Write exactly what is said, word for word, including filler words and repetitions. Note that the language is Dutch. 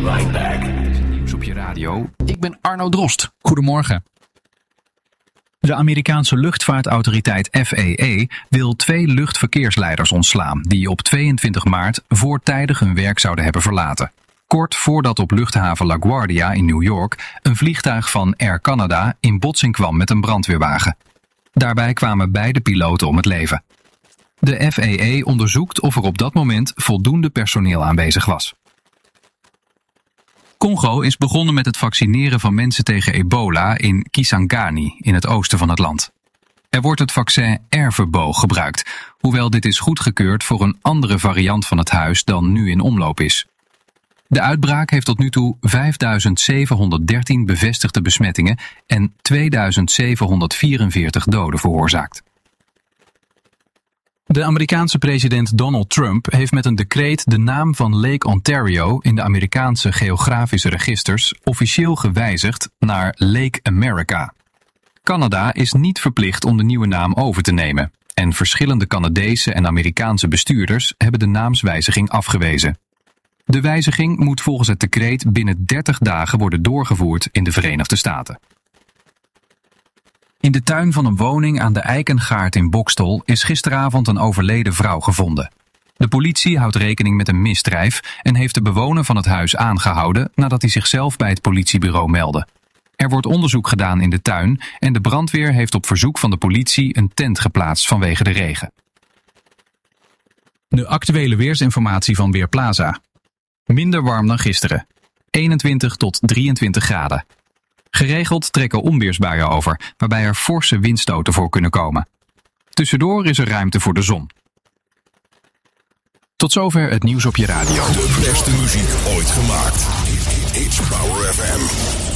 right back. Nieuws op je radio. Ik ben Arno Drost. Goedemorgen. De Amerikaanse luchtvaartautoriteit F A A wil twee luchtverkeersleiders ontslaan die op tweeëntwintig maart voortijdig hun werk zouden hebben verlaten. Kort voordat op luchthaven LaGuardia in New York een vliegtuig van Air Canada in botsing kwam met een brandweerwagen. Daarbij kwamen beide piloten om het leven. De F A A onderzoekt of er op dat moment voldoende personeel aanwezig was. Congo is begonnen met het vaccineren van mensen tegen ebola in Kisangani in het oosten van het land. Er wordt het vaccin Ervebo gebruikt, hoewel dit is goedgekeurd voor een andere variant van het huis dan nu in omloop is. De uitbraak heeft tot nu toe vijfduizend zevenhonderddertien bevestigde besmettingen en tweeduizend zevenhonderdvierenveertig doden veroorzaakt. De Amerikaanse president Donald Trump heeft met een decreet de naam van Lake Ontario in de Amerikaanse geografische registers officieel gewijzigd naar Lake America. Canada is niet verplicht om de nieuwe naam over te nemen en verschillende Canadese en Amerikaanse bestuurders hebben de naamswijziging afgewezen. De wijziging moet volgens het decreet binnen dertig dagen worden doorgevoerd in de Verenigde Staten. In de tuin van een woning aan de Eikengaard in Boxtel is gisteravond een overleden vrouw gevonden. De politie houdt rekening met een misdrijf en heeft de bewoner van het huis aangehouden nadat hij zichzelf bij het politiebureau meldde. Er wordt onderzoek gedaan in de tuin en de brandweer heeft op verzoek van de politie een tent geplaatst vanwege de regen. De actuele weersinformatie van Weerplaza. Minder warm dan gisteren. eenentwintig tot drieëntwintig graden. Geregeld trekken onweersbuien over, waarbij er forse windstoten voor kunnen komen. Tussendoor is er ruimte voor de zon. Tot zover het nieuws op je radio. De beste muziek ooit gemaakt. It's Power F M.